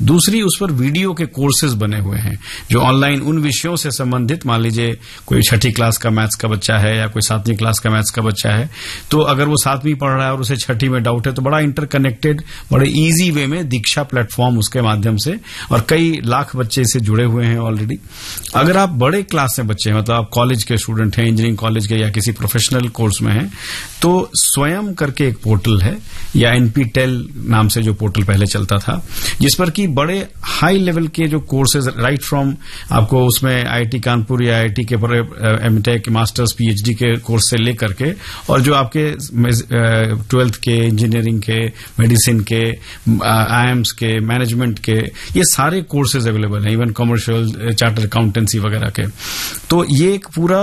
दूसरी उस पर वीडियो के कोर्सेज बने हुए हैं जो ऑनलाइन उन विषयों से संबंधित, मान लीजिए कोई 6ठी क्लास का मैथ्स का बच्चा है या कोई 7वीं क्लास का मैथ्स का बच्चा है, तो अगर वो 7वीं पढ़ रहा है और उसे 6ठी में डाउट है तो बड़ा इंटरकनेक्टेड, बड़े इजी वे में दीक्षा प्लेटफॉर्म उसके माध्यम से, और कई लाख बच्चे इससे जुड़े हुए हैं ऑलरेडी। अगर आप बड़े क्लास में बच्चे हैं, मतलब आप कॉलेज के स्टूडेंट हैं, इंजीनियरिंग कॉलेज के या किसी प्रोफेशनल कोर्स में हैं, तो स्वयं करके एक पोर्टल है या NPTEL नाम से जो पोर्टल पहले चलता था, जिस पर कि बड़े हाई लेवल के जो कोर्सेज राइट फ्रॉम आपको उसमें IIT कानपुर या IIT के MTech मास्टर्स PhD के कोर्स से लेकर के, और जो आपके 12th के, इंजीनियरिंग के, मेडिसिन के, IIMs के, मैनेजमेंट के, ये सारे कोर्सेज अवेलेबल हैं, इवन कमर्शियल, चार्टर अकाउंटेंसी वगैरह के। तो ये एक पूरा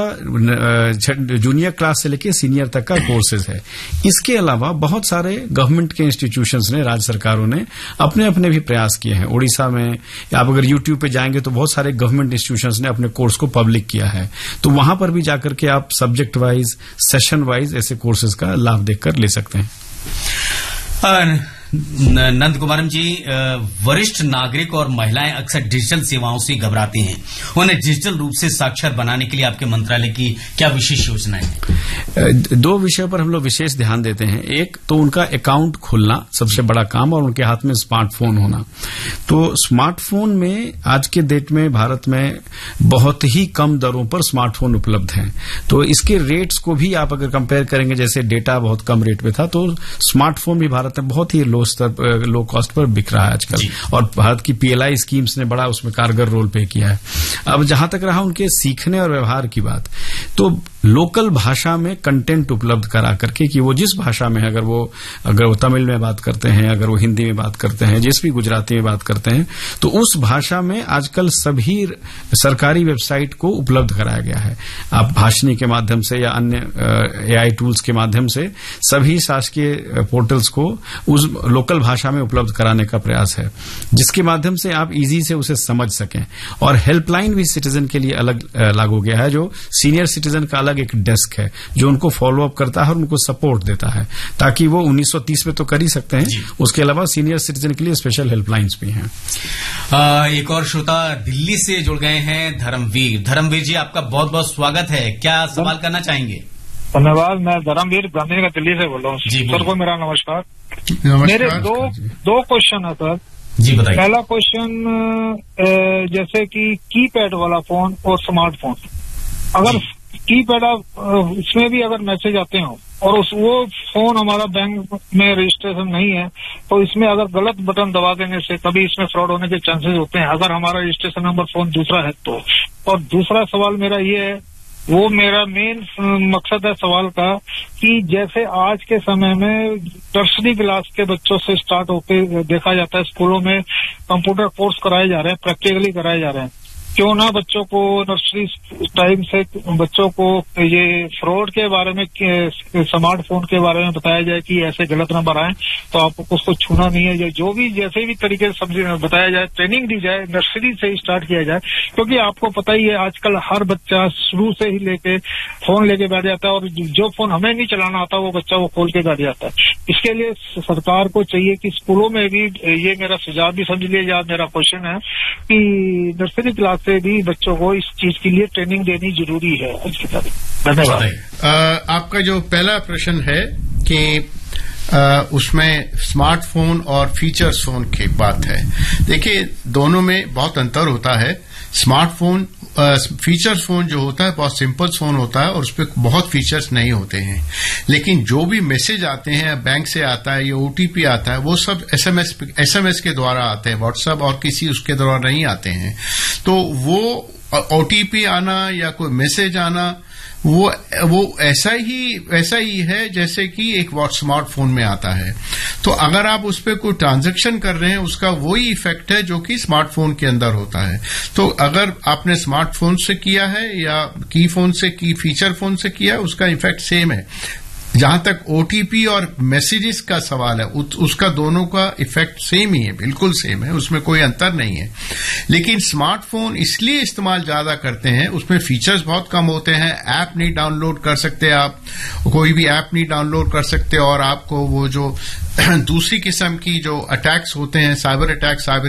जूनियर क्लास से लेके सीनियर तक का कोर्सेज है। इसके अलावा बहुत सारे गवर्नमेंट के इंस्टीट्यूशंस ने, राज्य सरकारों ने अपने अपने भी प्रयास किए हैं। ओडिशा में आप अगर यूट्यूब पे जाएंगे तो बहुत सारे गवर्नमेंट इंस्टीट्यूशंस ने अपने कोर्स को पब्लिक किया है, तो वहां पर भी जाकर के आप सब्जेक्ट वाइज, सेशन वाइज ऐसे कोर्सेज का लाभ देखकर ले सकते हैं। नंद कुमारम जी, वरिष्ठ नागरिक और महिलाएं अक्सर डिजिटल सेवाओं से घबराती हैं, उन्हें डिजिटल रूप से साक्षर बनाने के लिए आपके मंत्रालय की क्या विशेष योजनाएं हैं? 2 विषयों पर हम लोग विशेष ध्यान देते हैं। एक तो उनका अकाउंट खुलना सबसे बड़ा काम, और उनके हाथ में स्मार्टफोन होना। तो स्मार्टफोन में आज के डेट में भारत में बहुत ही कम दरों पर स्मार्टफोन उपलब्ध हैं, तो इसके रेट्स को भी आप अगर कंपेयर करेंगे, जैसे डेटा बहुत कम रेट पे था, तो स्मार्टफोन भी भारत में बहुत ही लो कॉस्ट पर बिक रहा है आजकल, और भारत की PLI स्कीम्स ने बड़ा उसमें कारगर रोल प्ले किया है। अब जहां तक रहा उनके सीखने और व्यवहार की बात, तो लोकल भाषा में कंटेंट उपलब्ध करा करके कि वो जिस भाषा में, अगर वो तमिल में बात करते हैं, अगर वो हिंदी में बात करते हैं, जिस भी गुजराती में बात करते हैं, तो उस भाषा में आजकल सभी सरकारी वेबसाइट को उपलब्ध कराया गया है। आप भाषणी के माध्यम से या अन्य AI टूल्स के माध्यम से सभी शासकीय पोर्टल्स को उस लोकल भाषा में उपलब्ध कराने का प्रयास है, जिसके माध्यम से आप इजी से उसे समझ सकें। और हेल्पलाइन भी सिटीजन के लिए अलग लागू हो गया है, जो सीनियर सिटीजन का अलग एक डेस्क है जो उनको फॉलो अप करता है और उनको सपोर्ट देता है, ताकि वो 1930 में तो कर ही सकते हैं, उसके अलावा सीनियर सिटीजन के लिए स्पेशल हेल्पलाइंस भी हैं। एक और श्रोता दिल्ली से जुड़ गए हैं, धर्मवीर जी, आपका बहुत बहुत स्वागत है। क्या सवाल करना चाहेंगे? धन्यवाद। मैं धर्मवीर गांधीनगर दिल्ली से बोल रहा हूँ। सर को मेरा नमस्कार। मेरे दो क्वेश्चन है सर जी, बताइए। पहला क्वेश्चन, जैसे कि कीपैड वाला फोन और स्मार्टफोन, अगर कीपैड उसमें भी अगर मैसेज आते हो और वो फोन हमारा बैंक में रजिस्ट्रेशन नहीं है, तो इसमें अगर गलत बटन दबा देने से कभी इसमें फ्रॉड होने के चांसेस होते हैं, अगर हमारा रजिस्ट्रेशन नंबर फोन दूसरा है तो। और दूसरा सवाल मेरा ये है, वो मेरा मेन मकसद है सवाल का, कि जैसे आज के समय में नर्सरी क्लास के बच्चों से स्टार्ट होकर देखा जाता है स्कूलों में कंप्यूटर कोर्स कराए जा रहे हैं, प्रैक्टिकली कराए जा रहे हैं, क्यों ना बच्चों को नर्सरी टाइम से बच्चों को ये फ्रॉड के बारे में, स्मार्टफोन के बारे में बताया जाए कि ऐसे गलत नंबर आए तो आपको उसको छूना नहीं है, या जो भी जैसे भी तरीके से बताया जाए, ट्रेनिंग दी जाए, नर्सरी से ही स्टार्ट किया जाए। क्योंकि आपको पता ही है आजकल हर बच्चा शुरू से ही लेके फोन लेके बैठ जाता है, और जो फोन हमें नहीं चलाना आता वो बच्चा वो खोल के बैठ जाता है। इसके लिए सरकार को चाहिए कि स्कूलों में भी, ये मेरा सुझाव भी समझ लीजिए, मेरा क्वेश्चन है कि नर्सरी क्लास से भी बच्चों को इस चीज के लिए ट्रेनिंग देनी जरूरी है आज की तारीख। धन्यवाद। आपका जो पहला प्रश्न है कि उसमें स्मार्टफोन और फीचर्स फोन की बात है, देखिए दोनों में बहुत अंतर होता है। स्मार्टफोन फीचर्स फोन जो होता है बहुत सिंपल फोन होता है और उस पर बहुत फीचर्स नहीं होते हैं, लेकिन जो भी मैसेज आते हैं बैंक से आता है या OTP आता है वो सब SMS के द्वारा आते हैं, व्हाट्सएप और किसी उसके द्वारा नहीं आते हैं। तो वो OTP आना या कोई मैसेज आना वो ऐसा ही है जैसे कि एक स्मार्टफोन में आता है। तो अगर आप उस पर कोई ट्रांजैक्शन कर रहे हैं उसका वही इफेक्ट है जो कि स्मार्टफोन के अंदर होता है। तो अगर आपने स्मार्टफोन से किया है या फीचर फोन से किया है उसका इफेक्ट सेम है। जहां तक OTP और मैसेजेस का सवाल है उसका दोनों का इफेक्ट सेम ही है, बिल्कुल सेम है, उसमें कोई अंतर नहीं है। लेकिन स्मार्टफोन इसलिए इस्तेमाल ज्यादा करते हैं, उसमें फीचर्स बहुत कम होते हैं, ऐप नहीं डाउनलोड कर सकते, आप कोई भी ऐप नहीं डाउनलोड कर सकते, और आपको वो जो दूसरी किस्म की जो अटैक्स होते हैं, साइबर अटैक्स,